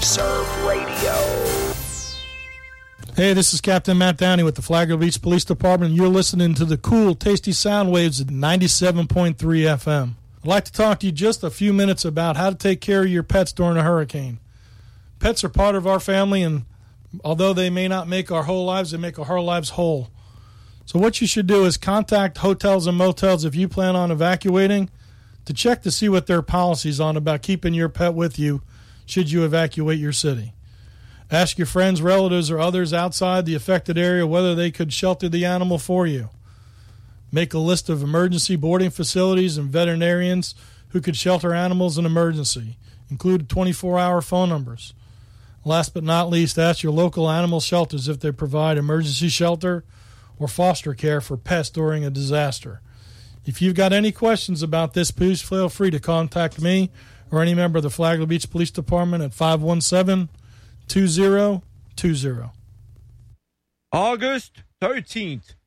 Serve Radio. Hey, this is Captain Matt Downey with the Flagler Beach Police Department. You're listening to the cool, tasty sound waves at 97.3 FM. I'd like to talk to you just a few minutes about how to take care of your pets during a hurricane. Pets are part of our family, and although they may not make our whole lives, they make our whole lives whole. So what you should do is contact hotels and motels if you plan on evacuating to check to see what their policy's on about keeping your pet with you should you evacuate your city. Ask your friends, relatives, or others outside the affected area whether they could shelter the animal for you. Make a list of emergency boarding facilities and veterinarians who could shelter animals in emergency. Include 24-hour phone numbers. Last but not least, ask your local animal shelters if they provide emergency shelter or foster care for pets during a disaster. If you've got any questions about this, please feel free to contact me or any member of the Flagler Beach Police Department at 517-2020. August 13th,